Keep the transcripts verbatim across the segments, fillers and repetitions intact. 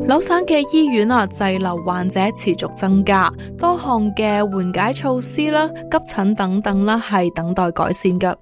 紐省嘅醫院啊，滯留患者持續增加，多項嘅緩解措施啦、急診等等啦，係等待改善嘅。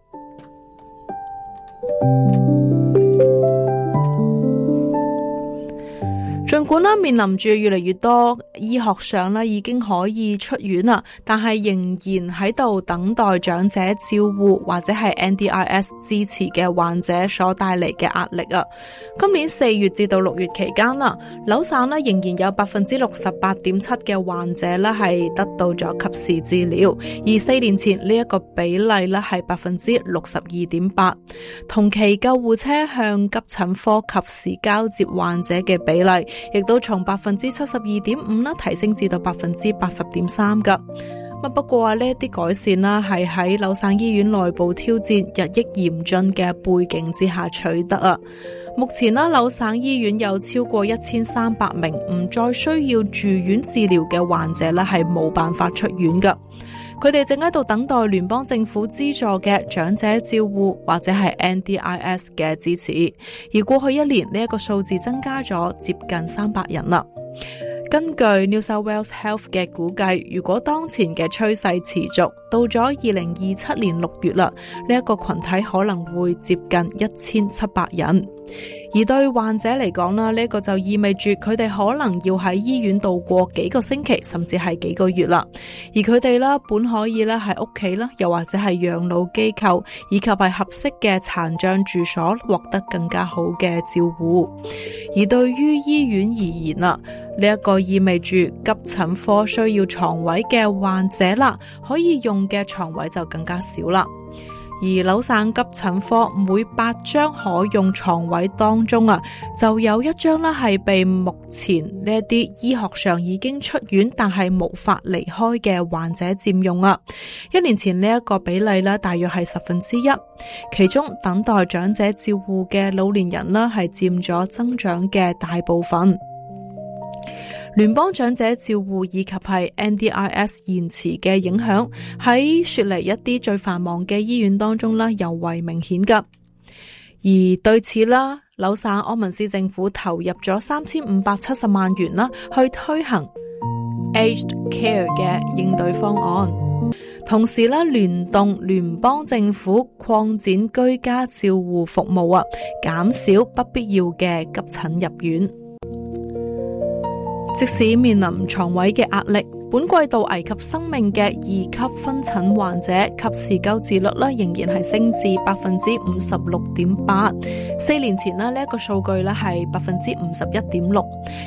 儘管啦面臨住越嚟越多醫學上啦已經可以出院啦，但係仍然喺度等待長者照護或者係 N D I S 支持嘅患者所帶嚟嘅壓力啊。今年四月至到六月期間啦，紐省啦仍然有百分之六十八點七嘅患者啦係得到咗及時治療，而四年前呢一個比例啦係百分之六十二點八。同期救護車向急診科及時交接患者嘅比例，亦都從百分之七十二點五啦提升至到百分之八十點三噶。不過啊，呢一啲改善啦係喺紐省醫院內部挑戰日益嚴峻嘅背景之下取得啊。目前啦，紐省醫院有超過一千三百名唔再需要住院治療嘅患者咧係冇辦法出院噶。佢哋正喺度等待聯邦政府資助嘅長者照護或者係 N D I S 嘅支持，而過去一年呢一個數字增加咗接近三百人啦。根據 New South Wales Health 嘅估計，如果當前嘅趨勢持續，到咗二零二七年六月啦，呢一個群體可能會接近一千七百人。而對患者嚟講啦，呢個就意味住佢哋可能要喺醫院度過幾個星期，甚至係幾個月啦。而佢哋啦，本可以咧喺屋企啦，又或者係養老機構，以及係合適嘅殘障住所，獲得更加好嘅照顧。而對於醫院而言啦，呢一個意味住急診科需要床位嘅患者啦，可以用嘅床位就更加少啦。而紐省急診科每八張可用床位當中啊，就有一張啦係被目前呢一啲醫學上已經出院但係無法離開嘅患者佔用啊。一年前呢一個比例啦，大約係十分之一，其中等待長者照顧嘅老年人啦係佔咗增長嘅大部分。聯邦長者照護以及係 N D I S 延遲嘅影響喺雪梨一啲最繁忙嘅醫院當中啦，尤為明顯噶。而對此啦，紐省柯文斯政府投入咗三千五百七十萬元啦，去推行 Aged Care 嘅應對方案，同時咧聯動聯邦政府擴展居家照護服務啊，減少不必要嘅急診入院。即使面臨床位嘅壓力，本季度危及生命嘅二級分診患者及時救治率咧，仍然係升至百分之五十六點八。四年前咧呢一個數據咧係百分之五十一點六，